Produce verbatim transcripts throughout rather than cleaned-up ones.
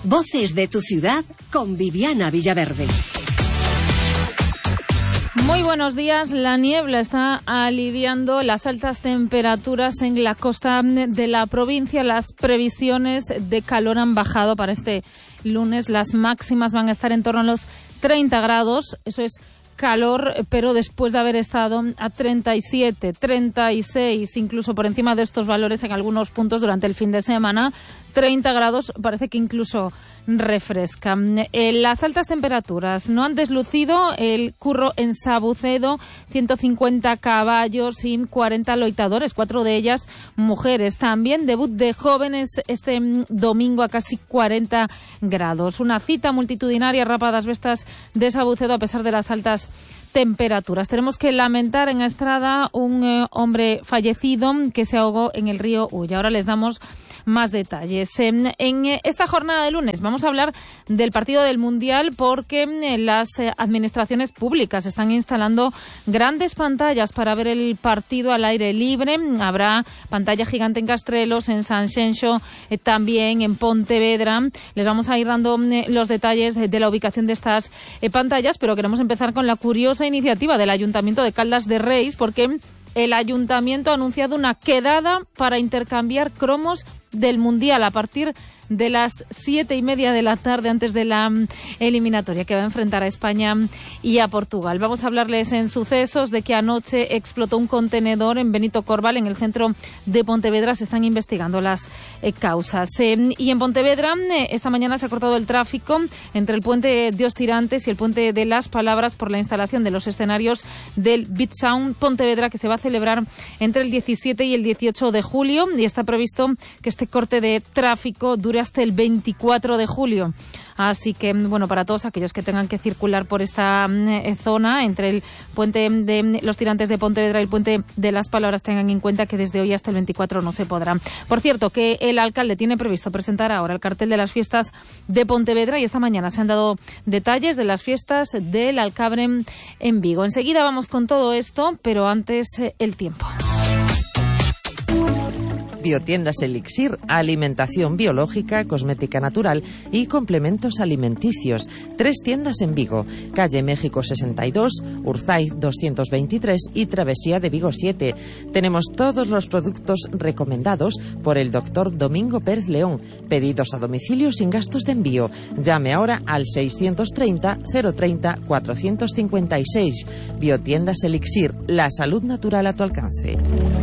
Voces de tu ciudad con Viviana Villaverde. Muy buenos días. La niebla está aliviando las altas temperaturas en la costa de la provincia. Las previsiones de calor han bajado para este lunes. Las máximas van a estar en torno a los treinta grados. Eso es calor, pero después de haber estado a treinta y siete, treinta y seis, incluso por encima de estos valores en algunos puntos durante el fin de semana, treinta grados parece que incluso refresca. Eh, las altas temperaturas no han deslucido el curro en Sabucedo, ciento cincuenta caballos y cuarenta loitadores, cuatro de ellas mujeres. También debut de jóvenes este domingo a casi cuarenta grados. Una cita multitudinaria rapa das Vestas de Sabucedo a pesar de las altas temperaturas. Tenemos que lamentar en Estrada un eh, hombre fallecido que se ahogó en el río Ulla. Ahora les damos más detalles. En, en esta jornada de lunes vamos a hablar del partido del Mundial porque las administraciones públicas están instalando grandes pantallas para ver el partido al aire libre. Habrá pantalla gigante en Castrelos, en Sanxenxo, eh, también en Pontevedra. Les vamos a ir dando eh, los detalles de, de la ubicación de estas eh, pantallas, pero queremos empezar con la curiosa iniciativa del Ayuntamiento de Caldas de Reis porque el Ayuntamiento ha anunciado una quedada para intercambiar cromos del Mundial a partir de las siete y media de la tarde antes de la um, eliminatoria que va a enfrentar a España y a Portugal. Vamos a hablarles en sucesos de que anoche explotó un contenedor en Benito Corval, en el centro de Pontevedra. Se están investigando las eh, causas. Eh, y en Pontevedra eh, esta mañana se ha cortado el tráfico entre el puente de Ostirantes y el puente de Las Palabras por la instalación de los escenarios del Beat Sound Pontevedra, que se va a celebrar entre el diecisiete y el dieciocho de julio, y está previsto que este corte de tráfico dure hasta el veinticuatro de julio. Así que, bueno, para todos aquellos que tengan que circular por esta eh, zona, entre el puente de los Tirantes de Pontevedra y el puente de Las Palabras, tengan en cuenta que desde hoy hasta el veinticuatro no se podrá. Por cierto, que el alcalde tiene previsto presentar ahora el cartel de las fiestas de Pontevedra y esta mañana se han dado detalles de las fiestas del Alcabre en Vigo. Enseguida vamos con todo esto, pero antes eh, el tiempo. Biotiendas Elixir, alimentación biológica, cosmética natural y complementos alimenticios. Tres tiendas en Vigo, calle México sesenta y dos, Urzaiz doscientos veintitrés y Travesía de Vigo siete. Tenemos todos los productos recomendados por el doctor Domingo Pérez León. Pedidos a domicilio sin gastos de envío. Llame ahora al seiscientos treinta, cero treinta, cuatrocientos cincuenta y seis. Biotiendas Elixir, la salud natural a tu alcance.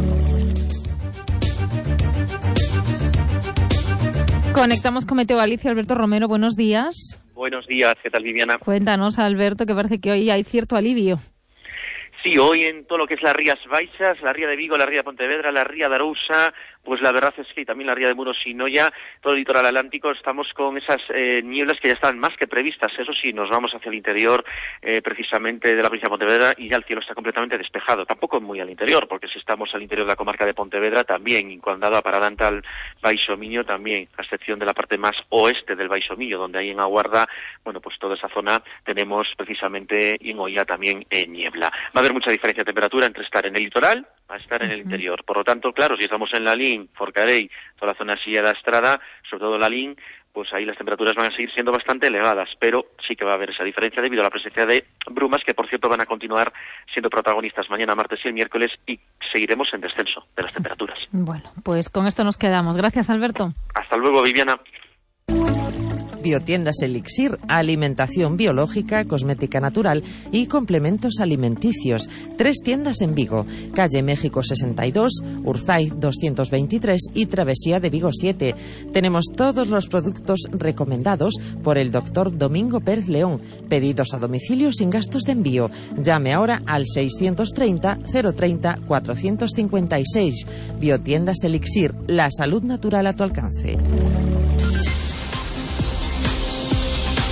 Conectamos con Meteo Galicia. Alberto Romero, buenos días. Buenos días, ¿qué tal, Viviana? Cuéntanos, Alberto, que parece que hoy hay cierto alivio. Sí, hoy en todo lo que es las Rías Baixas, la Ría de Vigo, la Ría de Pontevedra, la Ría de Arousa, pues la verdad es que también la Ría de Muros y Noia, todo el litoral atlántico, estamos con esas eh, nieblas que ya están más que previstas. Eso sí, nos vamos hacia el interior eh, precisamente de la provincia de Pontevedra y ya el cielo está completamente despejado. Tampoco muy al interior, porque si estamos al interior de la comarca de Pontevedra también, y cuando andado para adelante al Baixo Miño también, a excepción de la parte más oeste del Baixo Miño, donde hay en Aguarda, bueno, pues toda esa zona tenemos precisamente y en Oia también eh, niebla. Va a haber mucha diferencia de temperatura entre estar en el litoral a estar en el interior. Por lo tanto, claro, si estamos en Lalín, Forcadell, toda la zona así de la Estrada, sobre todo Lalín, pues ahí las temperaturas van a seguir siendo bastante elevadas, pero sí que va a haber esa diferencia debido a la presencia de brumas que, por cierto, van a continuar siendo protagonistas mañana, martes y el miércoles, y seguiremos en descenso de las temperaturas. Bueno, pues con esto nos quedamos. Gracias, Alberto. Hasta luego, Viviana. Biotiendas Elixir, alimentación biológica, cosmética natural y complementos alimenticios. Tres tiendas en Vigo, calle México sesenta y dos, Urzaiz doscientos veintitrés y Travesía de Vigo siete. Tenemos todos los productos recomendados por el doctor Domingo Pérez León. Pedidos a domicilio sin gastos de envío. Llame ahora al seiscientos treinta, cero treinta, cuatrocientos cincuenta y seis. Biotiendas Elixir, la salud natural a tu alcance.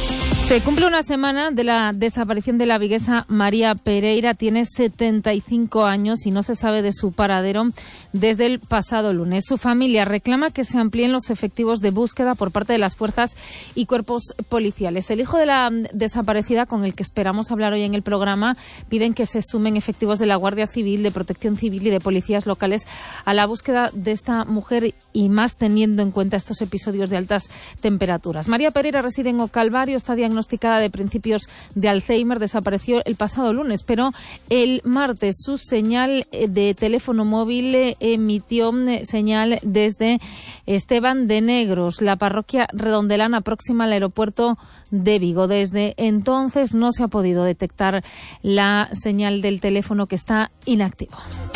Se cumple una semana de la desaparición de la viguesa María Pereira. Tiene setenta y cinco años y no se sabe de su paradero desde el pasado lunes. Su familia reclama que se amplíen los efectivos de búsqueda por parte de las fuerzas y cuerpos policiales. El hijo de la desaparecida, con el que esperamos hablar hoy en el programa, piden que se sumen efectivos de la Guardia Civil, de Protección Civil y de policías locales a la búsqueda de esta mujer, y más teniendo en cuenta estos episodios de altas temperaturas. María Pereira reside en O Calvario, está diagnosticada de principios de Alzheimer, desapareció el pasado lunes, pero el martes su señal de teléfono móvil emitió señal desde Esteban de Negros, la parroquia redondelana próxima al aeropuerto de Vigo. Desde entonces no se ha podido detectar la señal del teléfono, que está inactivo.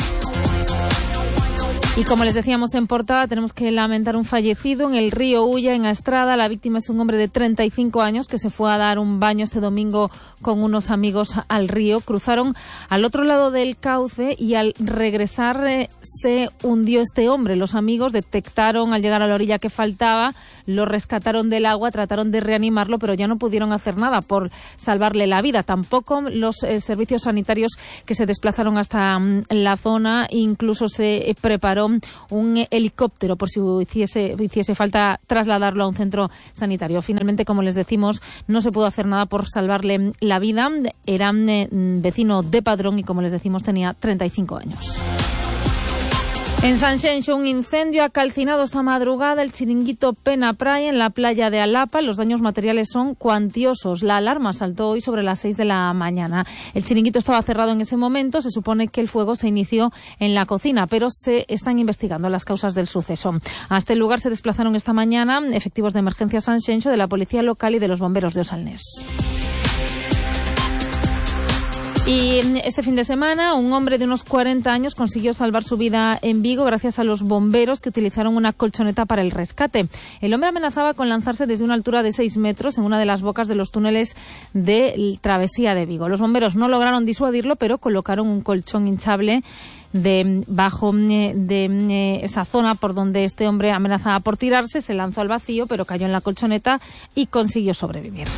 Y como les decíamos en portada, tenemos que lamentar un fallecido en el río Ulla, en Astrada. La víctima es un hombre de treinta y cinco años que se fue a dar un baño este domingo con unos amigos al río. Cruzaron al otro lado del cauce y al regresar eh, se hundió este hombre. Los amigos detectaron al llegar a la orilla que faltaba, lo rescataron del agua, trataron de reanimarlo, pero ya no pudieron hacer nada por salvarle la vida. Tampoco los eh, servicios sanitarios que se desplazaron hasta mm, la zona. Incluso se eh, preparó un helicóptero por si hiciese, hiciese falta trasladarlo a un centro sanitario. Finalmente, como les decimos, no se pudo hacer nada por salvarle la vida. Era eh, vecino de Padrón y, como les decimos, tenía treinta y cinco años. En Sanxenxo, un incendio ha calcinado esta madrugada el chiringuito Pena Praia en la playa de Alapa. Los daños materiales son cuantiosos. La alarma saltó hoy sobre las seis de la mañana. El chiringuito estaba cerrado en ese momento. Se supone que el fuego se inició en la cocina, pero se están investigando las causas del suceso. Hasta el lugar se desplazaron esta mañana efectivos de emergencia Sanxenxo, de la policía local y de los bomberos de Osalnés. Y este fin de semana, un hombre de unos cuarenta años consiguió salvar su vida en Vigo gracias a los bomberos, que utilizaron una colchoneta para el rescate. El hombre amenazaba con lanzarse desde una altura de seis metros en una de las bocas de los túneles de Travesía de Vigo. Los bomberos no lograron disuadirlo, pero colocaron un colchón hinchable debajo de, de esa zona por donde este hombre amenazaba por tirarse. Se lanzó al vacío, pero cayó en la colchoneta y consiguió sobrevivir.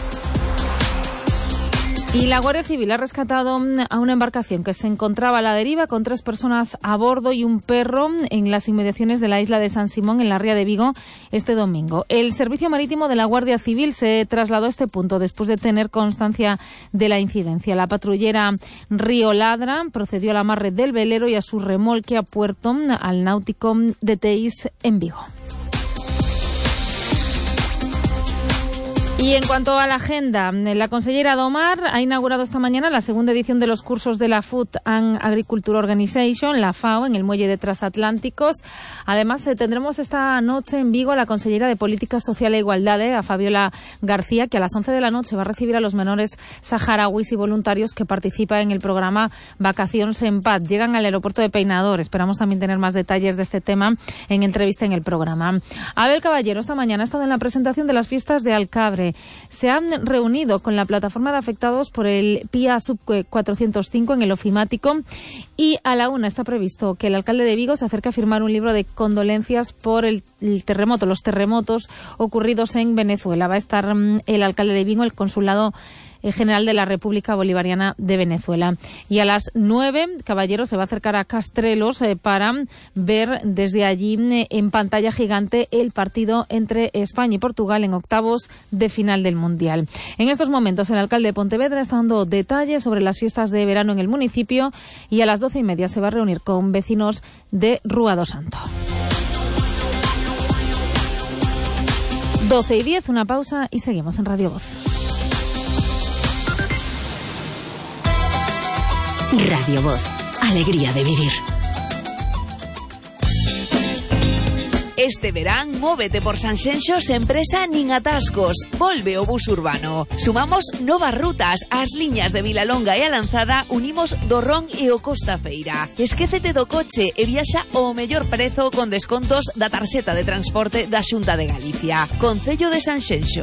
Y la Guardia Civil ha rescatado a una embarcación que se encontraba a la deriva con tres personas a bordo y un perro en las inmediaciones de la isla de San Simón, en la ría de Vigo, este domingo. El Servicio Marítimo de la Guardia Civil se trasladó a este punto después de tener constancia de la incidencia. La patrullera Río Ladra procedió al amarre del velero y a su remolque a puerto al náutico de Teis, en Vigo. Y en cuanto a la agenda, la consellera Domar ha inaugurado esta mañana la segunda edición de los cursos de la Food and Agriculture Organization, la FAO, en el muelle de Transatlánticos. Además, tendremos esta noche en Vigo a la consellera de Política Social e Igualdad, a Fabiola García, que a las once de la noche va a recibir a los menores saharauis y voluntarios que participan en el programa Vacaciones en Paz. Llegan al aeropuerto de Peinador. Esperamos también tener más detalles de este tema en entrevista en el programa. Abel Caballero esta mañana ha estado en la presentación de las fiestas de Alcabre. Se han reunido con la plataforma de afectados por el P I A sub cuatrocientos cinco en el ofimático, y a la una está previsto que el alcalde de Vigo se acerque a firmar un libro de condolencias por el, el terremoto, los terremotos ocurridos en Venezuela. Va a estar um, el alcalde de Vigo, el consulado general de la República Bolivariana de Venezuela. Y a las nueve, Caballero se va a acercar a Castrelos eh, para ver desde allí eh, en pantalla gigante el partido entre España y Portugal en octavos de final del Mundial. En estos momentos, el alcalde de Pontevedra está dando detalles sobre las fiestas de verano en el municipio, y a las doce y media se va a reunir con vecinos de Rúa do Santo. doce y diez, una pausa y seguimos en Radio Voz. Radio Voz, alegría de vivir. Este verán, móvete por Sanxenxo sen presa nin atascos. Volve o bus urbano. Sumamos novas rutas. As liñas de Vilalonga e a Lanzada unimos do Ron e o Costa Feira. Esquécete do coche e viaxa ao mellor prezo con descontos da tarxeta de transporte da Xunta de Galicia. Concello de Sanxenxo.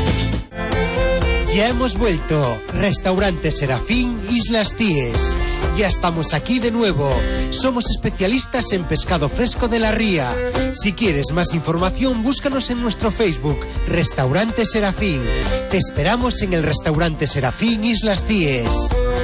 Ya hemos vuelto. Restaurante Serafín Islas Tíes. ya estamos aquí de nuevo. Somos especialistas en pescado fresco de la ría. Si quieres más información, búscanos en nuestro Facebook, Restaurante Serafín. Te esperamos en el Restaurante Serafín Islas Cíes.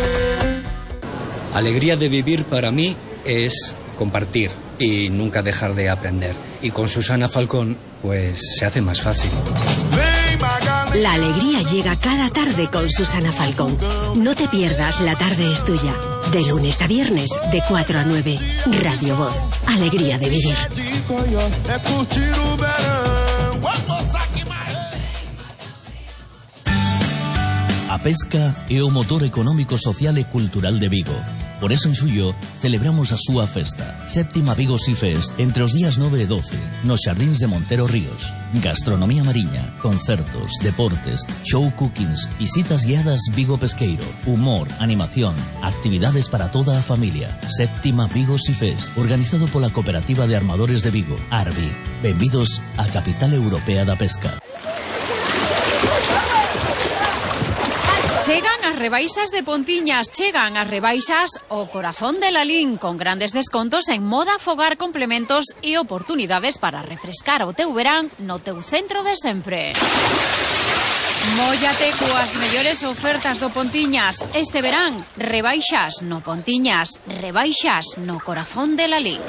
Alegría de vivir para mí es compartir y nunca dejar de aprender. Y con Susana Falcón, pues se hace más fácil. La alegría llega cada tarde con Susana Falcón. No te pierdas La Tarde es Tuya. De lunes a viernes, de cuatro a nueve. Radio Voz. Alegría de vivir. A pesca é o motor económico, social e cultural de Vigo. Por eso en suyo celebramos a súa festa, Séptima Vigo Sea Fest, entre os días nove e doce, nos xardíns de Montero Ríos. Gastronomía mariña, concertos, deportes, show cookings, visitas guiadas Vigo Pesqueiro, humor, animación, actividades para toda a familia. Séptima Vigo Sea Fest, organizado pola Cooperativa de Armadores de Vigo, Arbi. Benvidos á capital europea da pesca. Chegan as rebaixas de Pontiñas, chegan as rebaixas o corazón de Lalín, con grandes descontos en moda, fogar, complementos e oportunidades para refrescar o teu verán no teu centro de sempre. Móllate coas mellores ofertas do Pontiñas. Este verán, rebaixas no Pontiñas, rebaixas no corazón de Lalín.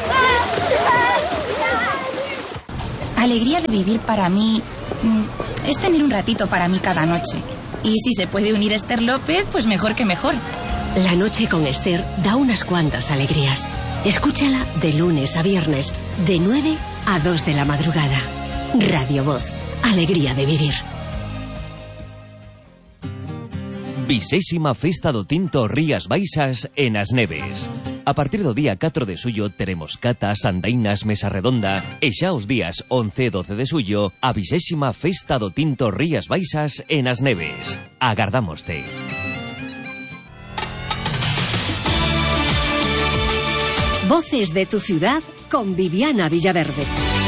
Alegría de vivir para mí es tener un ratito para mí cada noche. Y si se puede unir Esther López, pues mejor que mejor. La noche con Esther da unas cuantas alegrías. Escúchala de lunes a viernes, de nueve a dos de la madrugada. Radio Voz. Alegría de vivir. Vixésima Festa do Tinto Rías Baixas en As Neves. A partir do día catro de suyo teremos catas, andainas, mesa redonda e xa os días once e doce de suyo a vixésima Festa do Tinto Rías Baixas en As Neves. Agardámoste. Voces de tu ciudad con Viviana Villaverde.